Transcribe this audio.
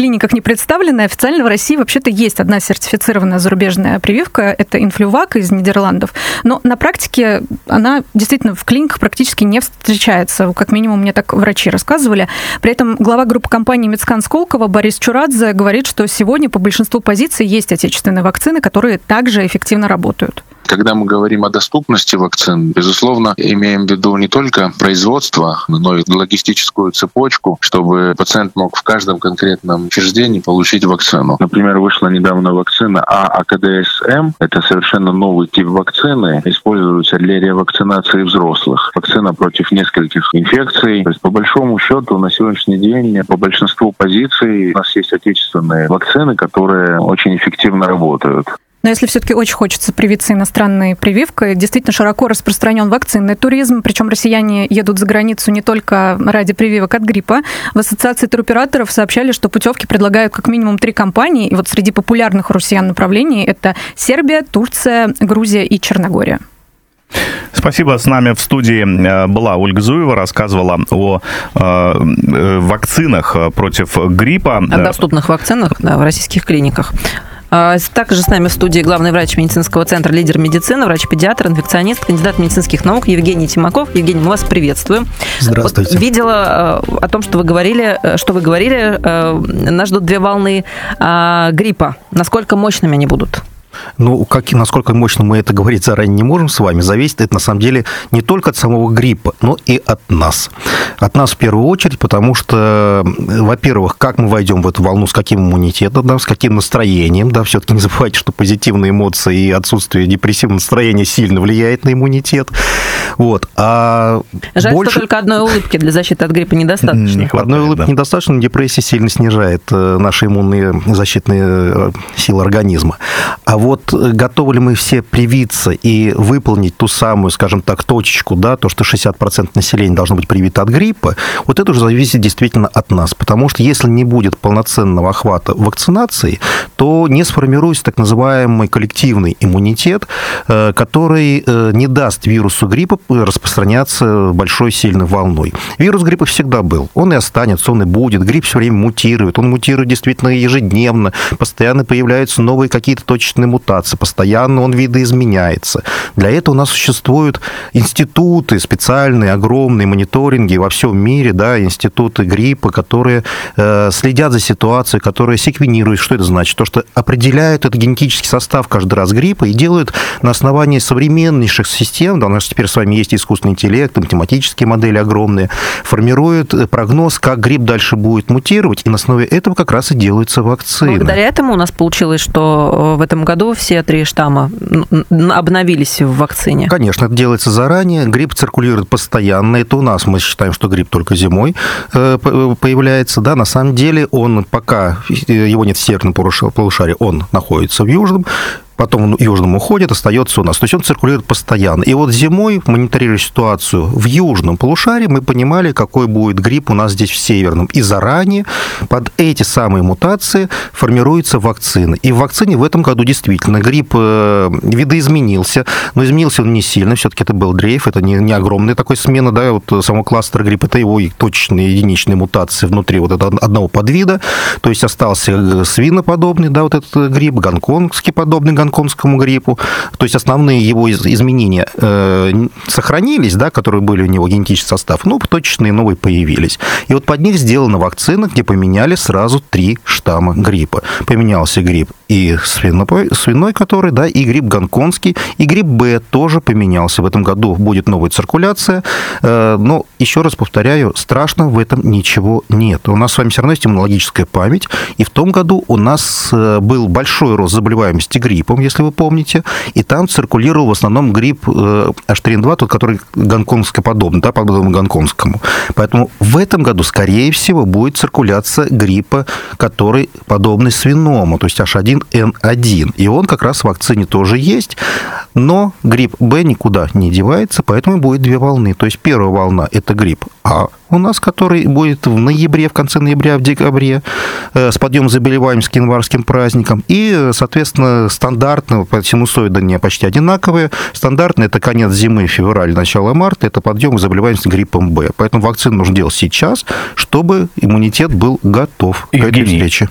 клиниках не представлены. Официально в России вообще-то есть одна сертифицированная зарубежная прививка, это Инфлювак из Нидерландов. Но на практике она действительно в клиниках практически не встречается. Как минимум, мне так врачи рассказывали. При этом глава группы компании Мицкан Сколково Борис Чурадзе говорит, что сегодня по большинству позиций есть отечественные вакцины, которые также эффективно работают. Когда мы говорим о доступности вакцин, безусловно, имеем в виду не только производство, но и логистическую цепочку, чтобы пациент мог в каждом конкретном учреждении получить вакцину. Например, вышла недавно вакцина АКДС-М. Это совершенно новый тип вакцины, используется для ревакцинации взрослых. Вакцина против нескольких инфекций. То есть, по большому счету, на сегодняшний день по большинству позиций у нас есть отечественные вакцины, которые очень эффективно работают. Но если все-таки очень хочется привиться иностранной прививкой, действительно широко распространен вакцинный туризм, причем россияне едут за границу не только ради прививок от гриппа. В Ассоциации туроператоров сообщали, что путевки предлагают как минимум 3 компании, и вот среди популярных у россиян направлений это Сербия, Турция, Грузия и Черногория. Спасибо. С нами в студии была Ольга Зуева, рассказывала о вакцинах против гриппа. О доступных вакцинах, да, в российских клиниках. Также с нами в студии главный врач медицинского центра «Лидер медицины», врач-педиатр, инфекционист, кандидат медицинских наук Евгений Тимаков. Евгений, мы вас приветствуем. Здравствуйте. Вот видела о том, что вы говорили, нас ждут 2 волны гриппа. Насколько мощными они будут? Ну, насколько мощно мы это говорить заранее не можем с вами, зависит это, на самом деле, не только от самого гриппа, но и от нас. От нас в первую очередь, потому что, во-первых, как мы войдем в эту волну, с каким иммунитетом, да, с каким настроением, да, все-таки не забывайте, что позитивные эмоции и отсутствие депрессивного настроения сильно влияет на иммунитет. Вот. Жаль, что только одной улыбки для защиты от гриппа недостаточно. Одной улыбки недостаточно, депрессия сильно снижает наши иммунные защитные силы организма. А вот готовы ли мы все привиться и выполнить ту самую, скажем так, точечку, да, то, что 60% населения должно быть привито от гриппа, вот это уже зависит действительно от нас. Потому что если не будет полноценного охвата вакцинации, то не сформируется так называемый коллективный иммунитет, который не даст вирусу гриппа распространяться большой сильной волной. Вирус гриппа всегда был. Он и останется, он и будет. Грипп все время мутирует. Он мутирует действительно ежедневно. Постоянно появляются новые какие-то точечные мутации. Постоянно он видоизменяется. Для этого у нас существуют институты специальные, огромные мониторинги во всем мире, да, институты гриппа, которые следят за ситуацией, которые секвенируют. Что это значит? То, что определяют этот генетический состав каждый раз гриппа и делают на основании современнейших систем, да, у нас теперь с вами есть искусственный интеллект, математические модели огромные, формируют прогноз, как грипп дальше будет мутировать, и на основе этого как раз и делаются вакцины. Благодаря этому у нас получилось, что в этом году все 3 штамма обновились в вакцине. Конечно, это делается заранее. Грипп циркулирует постоянно. Это у нас мы считаем, что грипп только зимой появляется. Да, на самом деле он пока его нет в северном полушарии, он находится в южном. Потом он южным уходит, остается у нас. То есть он циркулирует постоянно. И вот зимой, мониторируя ситуацию в южном полушарии, мы понимали, какой будет грипп у нас здесь в северном. И заранее под эти самые мутации формируется вакцина. И в вакцине в этом году действительно грипп видоизменился, но изменился он не сильно. Все-таки это был дрейф, это не огромная такая смена, да, вот самого кластера гриппа, это его точечные единичные мутации внутри вот этого одного подвида. То есть остался свиноподобный, да, вот этот грипп, гонконгский подобный гонконгскому гриппу. То есть основные его изменения сохранились, да, которые были у него, генетический состав, но точечные новые появились. И вот под них сделана вакцина, где поменяли сразу 3 штамма гриппа. Поменялся грипп и свиной, который, да, и грипп гонконгский, и грипп Б тоже поменялся. В этом году будет новая циркуляция, но, еще раз повторяю, страшного в этом ничего нет. У нас с вами все равно есть иммунологическая память, и в том году у нас был большой рост заболеваемости гриппом, если вы помните, и там циркулировал в основном грипп H3N2, тот, который гонконгско-подобный, да, подобный гонконгскому. Поэтому в этом году, скорее всего, будет циркуляция гриппа, который подобный свиному, то есть H1N1. И он как раз в вакцине тоже есть, но грипп Б никуда не девается, поэтому будет 2 волны. То есть первая волна – это грипп А у нас, который будет в ноябре, в конце ноября, в декабре, с подъемом заболеваемости к январским праздникам. И, соответственно, стандартно, синусоиды не почти одинаковые. Стандартно – это конец зимы, февраль, начало марта, это подъем заболеваемости гриппом Б. Поэтому вакцину нужно делать сейчас, чтобы иммунитет был готов к этой встрече.